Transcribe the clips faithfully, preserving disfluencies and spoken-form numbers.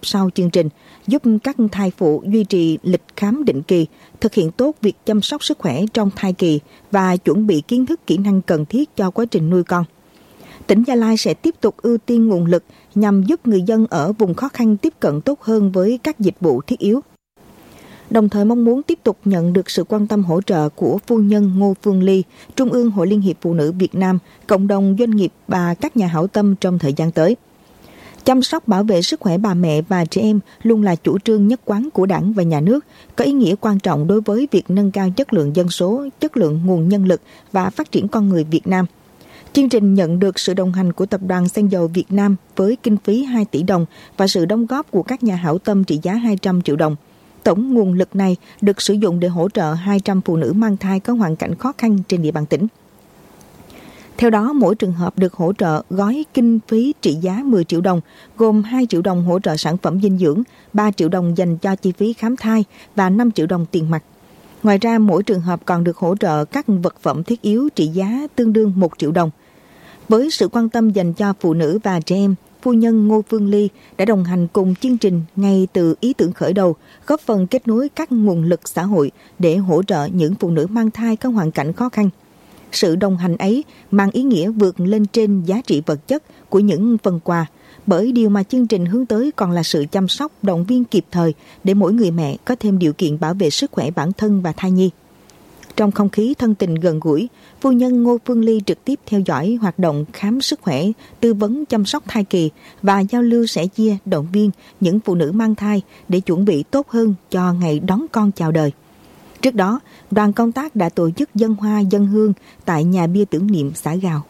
sau chương trình, giúp các thai phụ duy trì lịch khám định kỳ, thực hiện tốt việc chăm sóc sức khỏe trong thai kỳ và chuẩn bị kiến thức kỹ năng cần thiết cho quá trình nuôi con. Tỉnh Gia Lai sẽ tiếp tục ưu tiên nguồn lực nhằm giúp người dân ở vùng khó khăn tiếp cận tốt hơn với các dịch vụ thiết yếu. Đồng thời mong muốn tiếp tục nhận được sự quan tâm hỗ trợ của phu nhân Ngô Phương Ly, Trung ương Hội Liên hiệp Phụ nữ Việt Nam, cộng đồng doanh nghiệp và các nhà hảo tâm trong thời gian tới. Chăm sóc bảo vệ sức khỏe bà mẹ và trẻ em luôn là chủ trương nhất quán của Đảng và Nhà nước, có ý nghĩa quan trọng đối với việc nâng cao chất lượng dân số, chất lượng nguồn nhân lực và phát triển con người Việt Nam. Chương trình nhận được sự đồng hành của Tập đoàn Xăng dầu Việt Nam với kinh phí hai tỷ đồng và sự đóng góp của các nhà hảo tâm trị giá hai trăm triệu đồng. Tổng nguồn lực này được sử dụng để hỗ trợ hai trăm phụ nữ mang thai có hoàn cảnh khó khăn trên địa bàn tỉnh. Theo đó, mỗi trường hợp được hỗ trợ gói kinh phí trị giá mười triệu đồng, gồm hai triệu đồng hỗ trợ sản phẩm dinh dưỡng, ba triệu đồng dành cho chi phí khám thai và năm triệu đồng tiền mặt. Ngoài ra, mỗi trường hợp còn được hỗ trợ các vật phẩm thiết yếu trị giá tương đương một triệu đồng. Với sự quan tâm dành cho phụ nữ và trẻ em, phu nhân Ngô Phương Ly đã đồng hành cùng chương trình ngay từ ý tưởng khởi đầu, góp phần kết nối các nguồn lực xã hội để hỗ trợ những phụ nữ mang thai có hoàn cảnh khó khăn. Sự đồng hành ấy mang ý nghĩa vượt lên trên giá trị vật chất của những phần quà, bởi điều mà chương trình hướng tới còn là sự chăm sóc, động viên kịp thời để mỗi người mẹ có thêm điều kiện bảo vệ sức khỏe bản thân và thai nhi. Trong không khí thân tình gần gũi, phu nhân Ngô Phương Ly trực tiếp theo dõi hoạt động khám sức khỏe, tư vấn chăm sóc thai kỳ và giao lưu sẻ chia, động viên những phụ nữ mang thai để chuẩn bị tốt hơn cho ngày đón con chào đời. Trước đó, đoàn công tác đã tổ chức dâng hoa dâng hương tại nhà bia tưởng niệm xã Gào.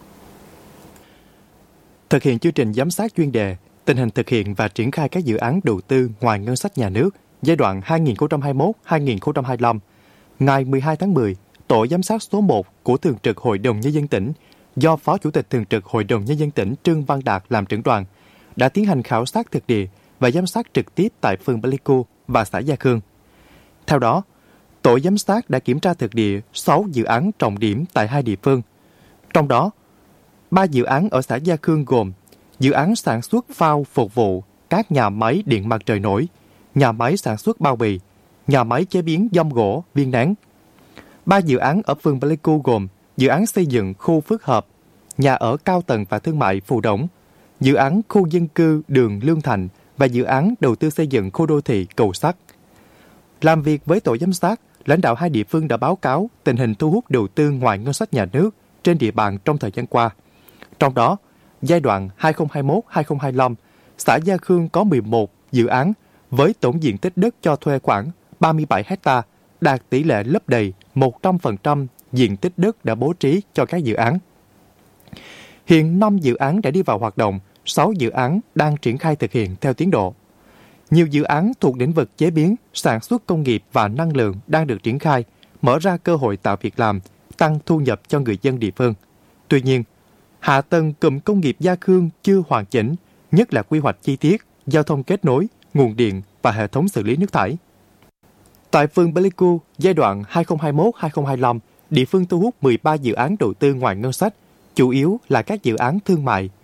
Thực hiện chương trình giám sát chuyên đề, tình hình thực hiện và triển khai các dự án đầu tư ngoài ngân sách nhà nước giai đoạn hai nghìn không trăm hai mươi mốt đến hai nghìn không trăm hai mươi lăm, ngày mười hai tháng mười, Tổ giám sát số một của Thường trực Hội đồng Nhân dân tỉnh do Phó Chủ tịch Thường trực Hội đồng Nhân dân tỉnh Trương Văn Đạt làm trưởng đoàn đã tiến hành khảo sát thực địa và giám sát trực tiếp tại phường Pleiku và xã Gia Khương. Theo đó, Tổ giám sát đã kiểm tra thực địa sáu dự án trọng điểm tại hai địa phương. Trong đó, ba dự án ở xã Gia Khương gồm dự án sản xuất phao phục vụ các nhà máy điện mặt trời nổi, nhà máy sản xuất bao bì, nhà máy chế biến dăm gỗ, viên nén. Ba dự án ở phường Pleiku gồm dự án xây dựng khu phức hợp, nhà ở cao tầng và thương mại Phù Đổng, dự án khu dân cư đường Lương Thành và dự án đầu tư xây dựng khu đô thị Cầu Sắt. Làm việc với tổ giám sát, lãnh đạo hai địa phương đã báo cáo tình hình thu hút đầu tư ngoài ngân sách nhà nước trên địa bàn trong thời gian qua. Trong đó, giai đoạn hai nghìn không trăm hai mươi mốt đến hai nghìn không trăm hai mươi lăm, xã Gia Khương có mười một dự án với tổng diện tích đất cho thuê khoảng ba mươi bảy héc ta, đạt tỷ lệ lấp đầy một trăm phần trăm diện tích đất đã bố trí cho các dự án. Hiện năm dự án đã đi vào hoạt động, sáu dự án đang triển khai thực hiện theo tiến độ. Nhiều dự án thuộc lĩnh vực chế biến, sản xuất công nghiệp và năng lượng đang được triển khai, mở ra cơ hội tạo việc làm, tăng thu nhập cho người dân địa phương. Tuy nhiên, hạ tầng cụm công nghiệp Gia Khương chưa hoàn chỉnh, nhất là quy hoạch chi tiết, giao thông kết nối, nguồn điện và hệ thống xử lý nước thải. Tại phường Pleiku, giai đoạn hai nghìn không trăm hai mươi mốt đến hai nghìn không trăm hai mươi lăm, địa phương thu hút mười ba dự án đầu tư ngoài ngân sách, chủ yếu là các dự án thương mại,